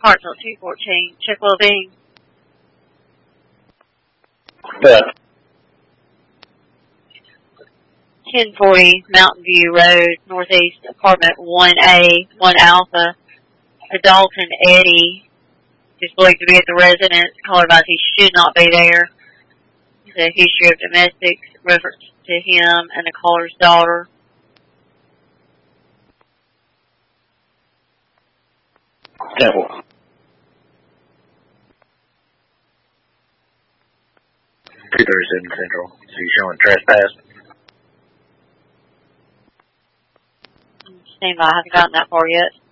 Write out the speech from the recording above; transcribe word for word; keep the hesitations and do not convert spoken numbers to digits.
Hartsville two fourteen. Check well-being. Yeah. ten forty Mountain View Road, Northeast, apartment one A, one Alpha. Adulton Eddie is believed to be at the residence. Caller advised he should not be there. The history of domestics, reference to him and the caller's daughter. Devil. two thirty-seven Central. So you're showing trespass? Stand by. I haven't gotten that far yet.